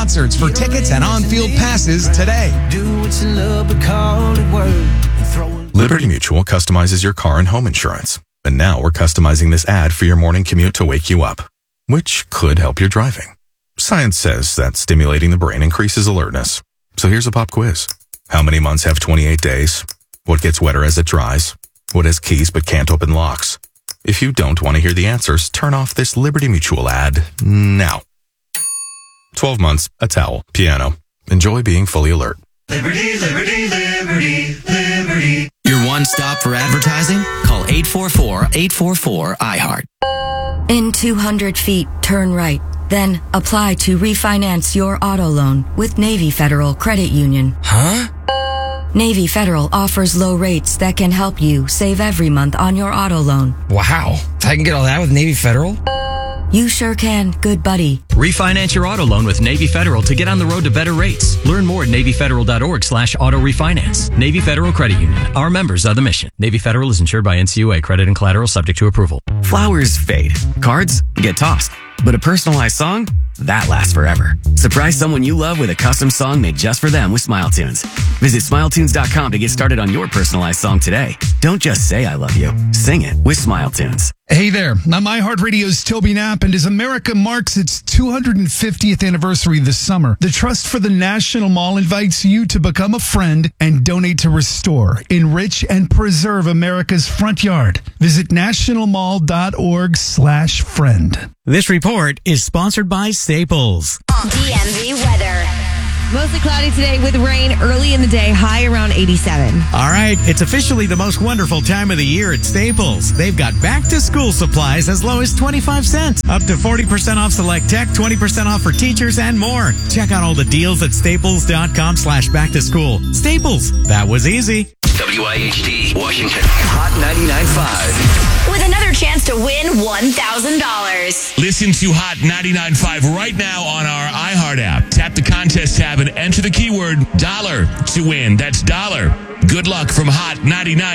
concerts for tickets and on-field passes today. Do what you love, but call it work. Liberty Mutual customizes your car and home insurance. And now we're customizing this ad for your morning commute to wake you up, which could help your driving. Science says that stimulating the brain increases alertness. So here's a pop quiz. How many months have 28 days? What gets wetter as it dries? What has keys but can't open locks? If you don't want to hear the answers, turn off this Liberty Mutual ad now. 12 months, a towel, piano. Enjoy being fully alert. Liberty, liberty, liberty, liberty. Your one stop for advertising? Call 844-844-iHeart. In 200 feet, turn right. Then apply to refinance your auto loan with Navy Federal Credit Union. Huh? Navy Federal offers low rates that can help you save every month on your auto loan. Wow. I can get all that with Navy Federal? You sure can, good buddy. Refinance your auto loan with Navy Federal to get on the road to better rates. Learn more at NavyFederal.org/auto refinance. Navy Federal Credit Union. Our members are the mission. Navy Federal is insured by NCUA. Credit and collateral subject to approval. Flowers fade. Cards get tossed. But a personalized song? That lasts forever. Surprise someone you love with a custom song made just for them with SmileTunes. Visit SmileTunes.com to get started on your personalized song today. Don't just say I love you. Sing it with SmileTunes. Hey there, I'm iHeartRadio's Toby Knapp, and as America marks its 250th anniversary this summer, the Trust for the National Mall invites you to become a friend and donate to restore, enrich, and preserve America's front yard. Visit nationalmall.org/friend. This report is sponsored by Staples. DMV weather. Mostly cloudy today with rain early in the day, high around 87. All right, it's officially the most wonderful time of the year at Staples. They've got back-to-school supplies as low as 25 cents. Up to 40% off select tech, 20% off for teachers, and more. Check out all the deals at staples.com/back-to-school. Staples, that was easy. WIHD, Washington. Hot 99.5. With another chance to win $1,000. Listen to Hot 99.5 right now on our iHeart app. Tap the contest tab and enter the keyword $1 to win. That's $1. Good luck from Hot 99.